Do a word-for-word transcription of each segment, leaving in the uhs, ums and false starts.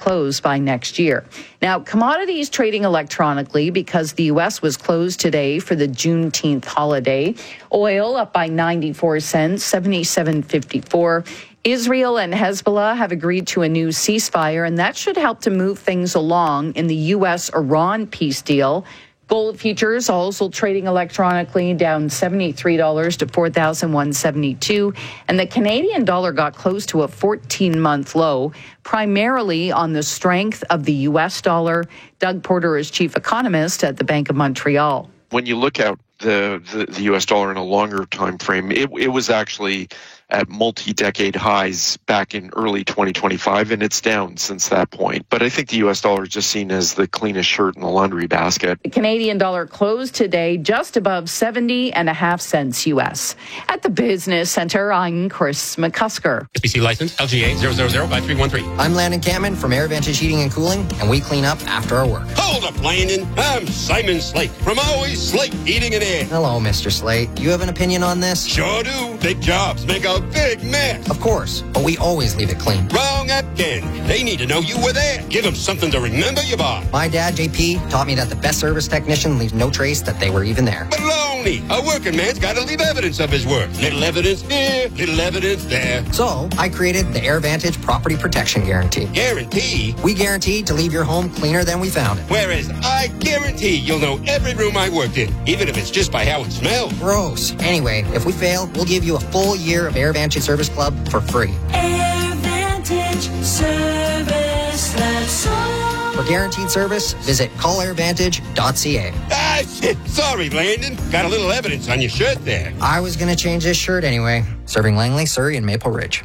close by next year. Now, commodities trading electronically because the U S was closed today for the Juneteenth holiday. Oil up by ninety-four cents, seventy-seven fifty-four. Israel and Hezbollah have agreed to a new ceasefire, and that should help to move things along in the U S Iran peace deal. Gold futures also trading electronically, down seventy-three dollars to four thousand one hundred seventy-two dollars. And the Canadian dollar got close to a fourteen-month low, primarily on the strength of the U S dollar. Doug Porter is chief economist at the Bank of Montreal. When you look at the, the, the U S dollar in a longer time frame, it, it was actually at multi-decade highs back in early twenty twenty-five, and it's down since that point. But I think the U S dollar is just seen as the cleanest shirt in the laundry basket. The Canadian dollar closed today just above seventy and a half cents U S. At the Business Center, I'm Chris McCusker. S B C license L G A zero zero zero five three one three. I'm Landon Cameron from AirVantage Heating and Cooling, and we clean up after our work. Hold up, Landon. I'm Simon Slate from Always Slate Heating and Air. Hello, Mister Slate. You have an opinion on this? Sure do. Big jobs make a big mess. Of course, but we always leave it clean. Wrong again. They need to know you were there. Give them something to remember you by. My dad, J P, taught me that the best service technician leaves no trace that they were even there. Baloney. A working man's got to leave evidence of his work. Little evidence here, little evidence there. So, I created the AirVantage Property Protection Guarantee. Guarantee? We guarantee to leave your home cleaner than we found it. Whereas I guarantee you'll know every room I worked in, even if it's just by how it smells. Gross. Anyway, if we fail, we'll give you a full year of AirVantage Service Club for free. AirVantage Service, that's all. For guaranteed service, visit call air vantage dot c a. Ah, shit. Sorry, Landon. Got a little evidence on your shirt there. I was going to change this shirt anyway. Serving Langley, Surrey, and Maple Ridge.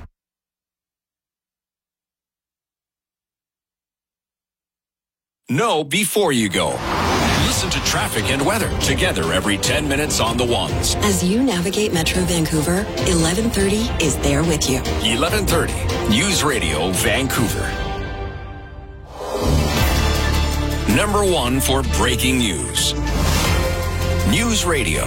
Know before you go. Listen to traffic and weather together every ten minutes on the ones. As you navigate Metro Vancouver, eleven thirty is there with you. eleven thirty, News Radio Vancouver. Number one for breaking news. News Radio.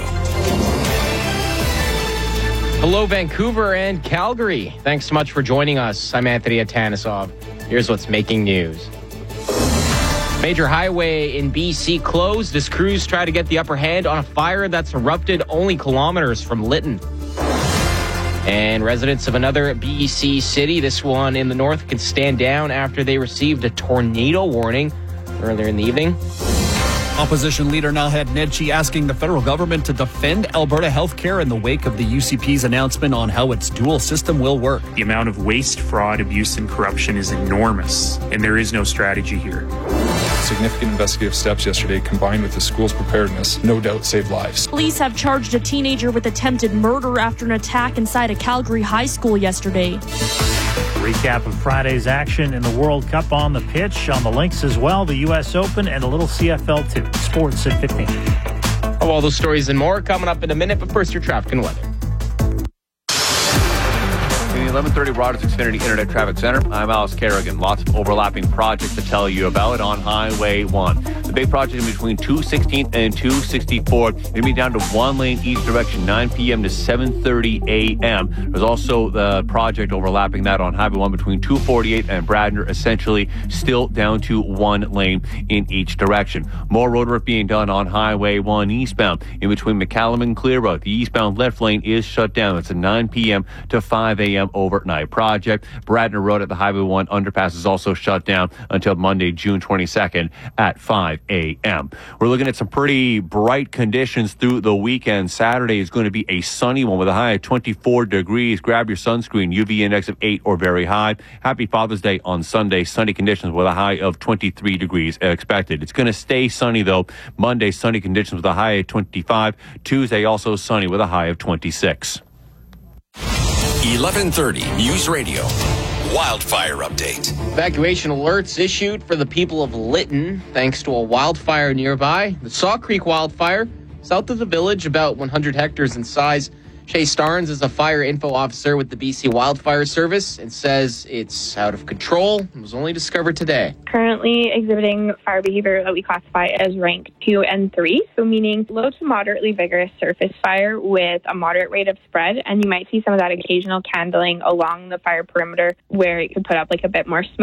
Hello, Vancouver and Calgary. Thanks so much for joining us. I'm Anthony Atanisov. Here's what's making news. Major highway in B C closed as crews try to get the upper hand on a fire that's erupted only kilometers from Lytton. And residents of another B C city, this one in the north, can stand down after they received a tornado warning earlier in the evening. Opposition leader Nalhed Nedchi asking the federal government to defend Alberta healthcare in the wake of the U C P's announcement on how its dual system will work. The amount of waste, fraud, abuse, and corruption is enormous, and there is no strategy here. Significant investigative steps yesterday, combined with the school's preparedness, no doubt saved lives. Police have charged a teenager with attempted murder after an attack inside a Calgary high school yesterday. Recap of Friday's action in the World Cup on the pitch, on the links as well, the U S Open and a little C F L too. Sports at fifteen. Oh, all those stories and more coming up in a minute, but first your traffic and weather. In the eleven thirty Rogers Xfinity Internet Traffic Center, I'm Alice Kerrigan. Lots of overlapping projects to tell you about on Highway one. The big project in between two sixteenth and two sixty-four. It'll be down to one lane each direction, nine p.m. to seven thirty a.m. There's also the project overlapping that on Highway one between two forty-eight and Bradner, essentially still down to one lane in each direction. More road work being done on Highway one eastbound in between McCallum and Clearwood. The eastbound left lane is shut down. It's a nine p.m. to five a.m. overnight project. Bradner Road at the Highway one underpass is also shut down until Monday, June twenty-second at five a.m. We're looking at some pretty bright conditions through the weekend. Saturday is going to be a sunny one with a high of twenty-four degrees. Grab your sunscreen, U V index of eight or very high. Happy Father's Day on Sunday. Sunny conditions with a high of twenty-three degrees expected. It's going to stay sunny though. Monday, sunny conditions with a high of twenty-five. Tuesday, also sunny with a high of twenty-six. eleven thirty News Radio. Wildfire update. Evacuation alerts issued for the people of Lytton thanks to a wildfire nearby. The Saw Creek wildfire, south of the village, about one hundred hectares in size. Shay Starnes is a fire info officer with the B C Wildfire Service and says it's out of control and was only discovered today. Currently exhibiting fire behavior that we classify as rank two and three, so meaning low to moderately vigorous surface fire with a moderate rate of spread, and you might see some of that occasional candling along the fire perimeter where it could put up like a bit more smoke.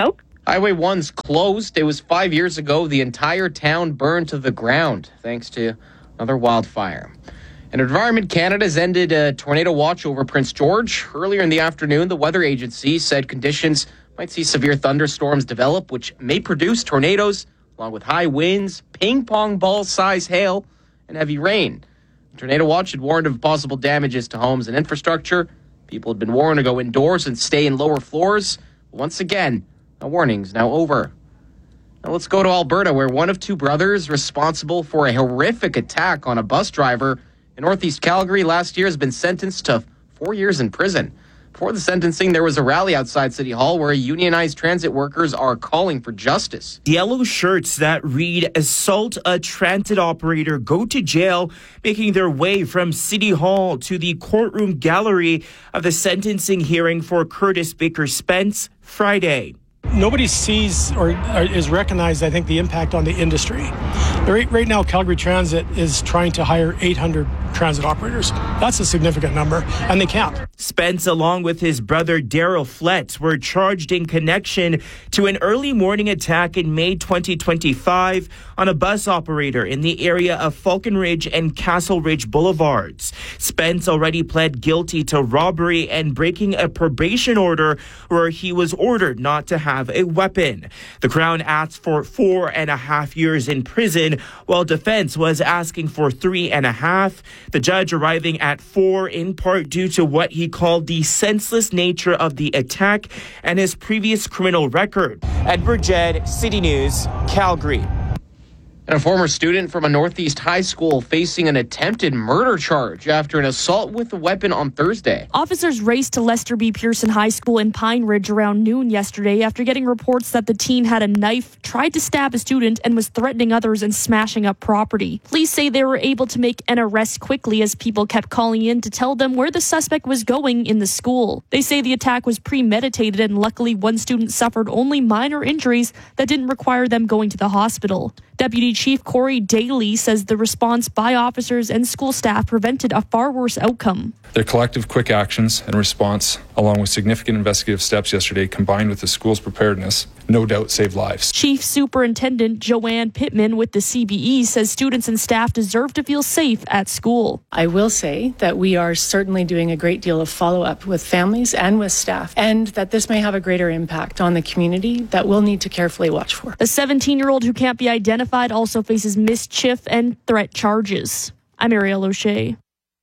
Highway one's closed. It was five years ago. The entire town burned to the ground thanks to another wildfire. And Environment Canada has ended a tornado watch over Prince George. Earlier in the afternoon, the weather agency said conditions might see severe thunderstorms develop, which may produce tornadoes, along with high winds, ping-pong ball-size hail, and heavy rain. The tornado watch had warned of possible damages to homes and infrastructure. People had been warned to go indoors and stay in lower floors. Once again, the warning's now over. Now let's go to Alberta, where one of two brothers responsible for a horrific attack on a bus driver in Northeast Calgary last year has been sentenced to four years in prison. Before the sentencing, there was a rally outside City Hall where unionized transit workers are calling for justice. Yellow shirts that read "Assault a Transit Operator, Go to Jail," making their way from City Hall to the courtroom gallery of the sentencing hearing for Curtis Baker Spence Friday. Nobody sees or is recognized, I think, the impact on the industry. Right, right now, Calgary Transit is trying to hire eight hundred transit operators. That's a significant number, and they can't. Spence, along with his brother Daryl Flett, were charged in connection to an early morning attack in May twenty twenty-five on a bus operator in the area of Falcon Ridge and Castle Ridge Boulevards. Spence already pled guilty to robbery and breaking a probation order where he was ordered not to have a weapon. The Crown asked for four and a half years in prison, while defense was asking for three and a half. The judge arriving at four, in part due to what he called the senseless nature of the attack and his previous criminal record. Edward Jed, City News, Calgary. And a former student from a Northeast high school facing an attempted murder charge after an assault with a weapon on Thursday. Officers raced to Lester B. Pearson High School in Pine Ridge around noon yesterday after getting reports that the teen had a knife, tried to stab a student, and was threatening others and smashing up property. Police say they were able to make an arrest quickly as people kept calling in to tell them where the suspect was going in the school. They say the attack was premeditated, and luckily one student suffered only minor injuries that didn't require them going to the hospital. Deputy Chief Corey Daly says the response by officers and school staff prevented a far worse outcome. Their collective quick actions and response, along with significant investigative steps yesterday, combined with the school's preparedness, no doubt saved lives. Chief Superintendent Joanne Pittman with the C B E says students and staff deserve to feel safe at school. I will say that we are certainly doing a great deal of follow-up with families and with staff, and that this may have a greater impact on the community that we'll need to carefully watch for. A seventeen-year-old who can't be identified also faces mischief and threat charges. I'm Ariel O'Shea.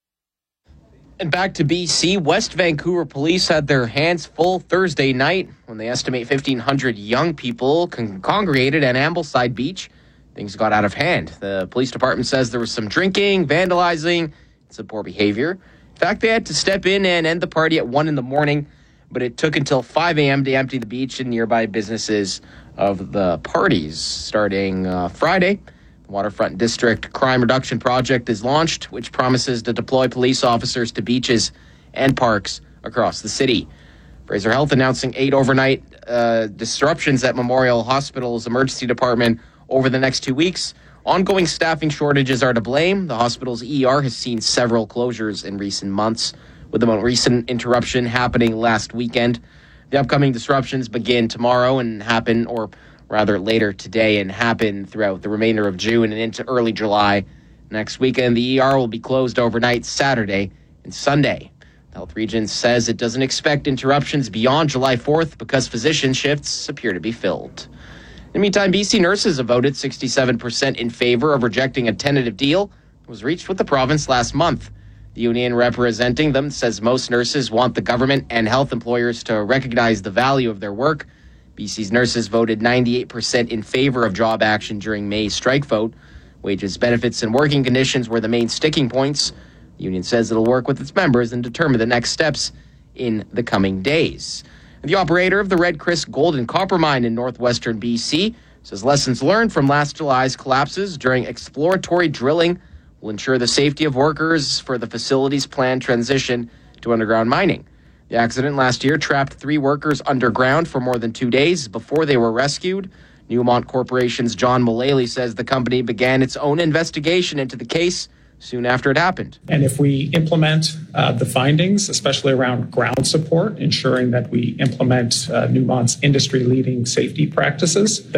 And back to B C, West Vancouver police had their hands full Thursday night when they estimate fifteen hundred young people con- congregated at Ambleside Beach. Things got out of hand. The police department says there was some drinking, vandalizing, and some poor behavior. In fact, they had to step in and end the party at one in the morning, but it took until five a.m. to empty the beach and nearby businesses of the parties. Starting uh, Friday, the Waterfront District Crime Reduction Project is launched, which promises to deploy police officers to beaches and parks across the city. Fraser Health announcing eight overnight uh, disruptions at Memorial Hospital's emergency department over the next two weeks. Ongoing staffing shortages are to blame. The hospital's E R has seen several closures in recent months, with the most recent interruption happening last weekend. The upcoming disruptions begin tomorrow and happen, or rather later today, and happen throughout the remainder of June and into early July. Next weekend, the E R will be closed overnight Saturday and Sunday. The health region says it doesn't expect interruptions beyond July fourth because physician shifts appear to be filled. In the meantime, B C nurses have voted sixty-seven percent in favor of rejecting a tentative deal that was reached with the province last month. The union representing them says most nurses want the government and health employers to recognize the value of their work. B C's nurses voted ninety-eight percent in favor of job action during May's strike vote. Wages, benefits, and working conditions were the main sticking points. The union says it'll work with its members and determine the next steps in the coming days. The operator of the Red Chris Gold and Copper Mine in northwestern B C says lessons learned from last July's collapses during exploratory drilling will ensure the safety of workers for the facility's planned transition to underground mining. The accident last year trapped three workers underground for more than two days before they were rescued. Newmont Corporation's John Mullally says the company began its own investigation into the case soon after it happened. And if we implement uh, the findings, especially around ground support, ensuring that we implement uh, Newmont's industry-leading safety practices,